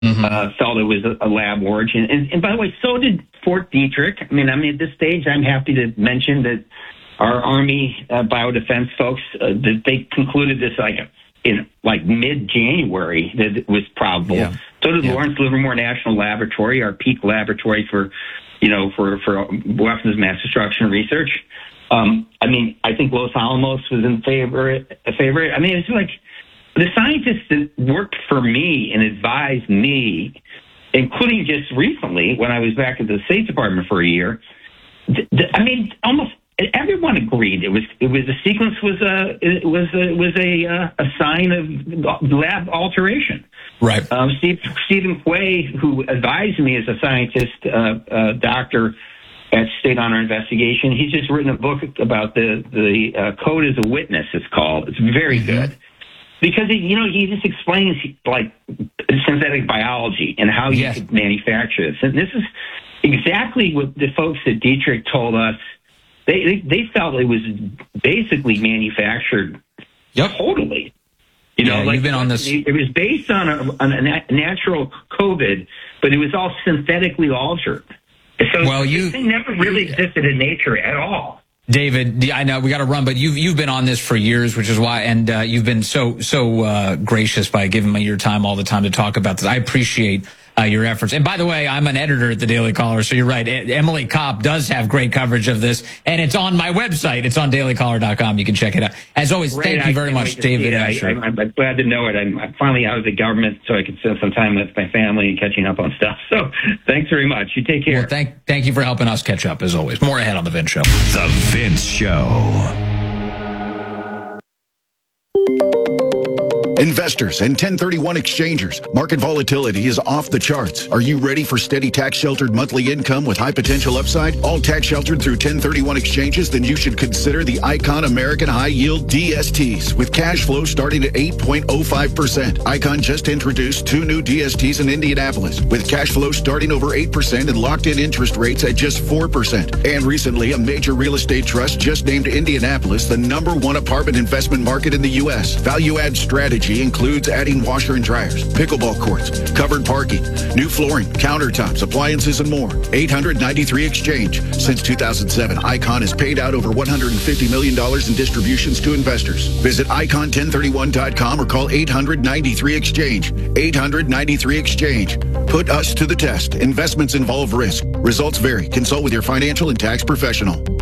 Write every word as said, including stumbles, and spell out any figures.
mm-hmm. uh, felt it was a, a lab origin. And, and by the way, so did Fort Detrick. I mean, I mean, at this stage, I'm happy to mention that our Army uh, biodefense folks, uh, that they concluded this like in like mid-January that it was probable. Yeah. So did yeah. Lawrence Livermore National Laboratory, our peak laboratory for, you know, for, for weapons of mass destruction research. Um, I mean, I think Los Alamos was in favor. A favorite. I mean, it's like the scientists that worked for me and advised me, including just recently when I was back at the State Department for a year. Th- th- I mean, almost everyone agreed it was it was the sequence was a it was a, was a uh, a sign of lab alteration. Right. Um, Steve, Stephen Quay, who advised me as a scientist, uh, uh, doctor at State Honor Investigation, he's just written a book about the the uh, code as a witness. It's called. It's very mm-hmm. good because it, you know he just explains like synthetic biology and how you yes. could manufacture this. And this is exactly what the folks at Detrick told us. They, they they felt it was basically manufactured yep. totally. You know, yeah, like you've been on this. It was based on a, on a nat- natural COVID, but it was all synthetically altered. So well, you they never really existed in nature at all. David, I know we got to run, but you've you've been on this for years, which is why, and uh, you've been so so uh, gracious by giving me your time all the time to talk about this. I appreciate uh, your efforts. And by the way, I'm an editor at the Daily Caller, so you're right. Emily Kopp does have great coverage of this, and it's on my website. It's on daily caller dot com. You can check it out. As always, Great. thank you very much, David Asher. I, I'm, I'm glad to know it. I'm, I'm finally out of the government, so I can spend some time with my family and catching up on stuff. So thanks very much. You take care. Well, thank, thank you for helping us catch up, as always. More ahead on The Vince Show. The Vince Show. Investors and ten thirty-one exchangers, market volatility is off the charts. Are you ready for steady tax-sheltered monthly income with high potential upside? All tax-sheltered through ten thirty-one exchanges? Then you should consider the Icon American High Yield D S Ts with cash flow starting at eight point oh five percent. Icon just introduced two new D S Ts in Indianapolis with cash flow starting over eight percent and locked-in interest rates at just four percent. And recently, a major real estate trust just named Indianapolis the number one apartment investment market in the U S. Value-add strategy includes adding washer and dryers, pickleball courts, covered parking, new flooring, countertops, appliances, and more. eight hundred ninety-three Exchange. Since two thousand seven, Icon has paid out over one hundred fifty million dollars in distributions to investors. Visit icon ten thirty-one dot com or call eight hundred ninety-three Exchange. eight hundred ninety-three Exchange. Put us to the test. Investments involve risk. Results vary. Consult with your financial and tax professional.